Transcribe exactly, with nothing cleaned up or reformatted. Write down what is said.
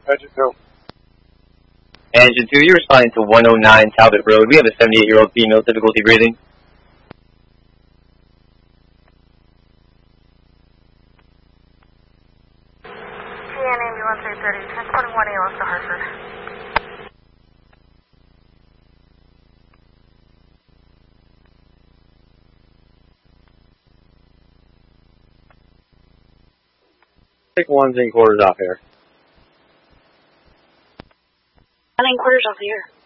Engine two. Engine two, you're responding to one oh nine Talbot Road. We have a seventy-eight-year-old female, difficulty breathing. T N one three thirty, transporting one A L S to Hartford. Take ones and quarters off here. One and quarters off the air.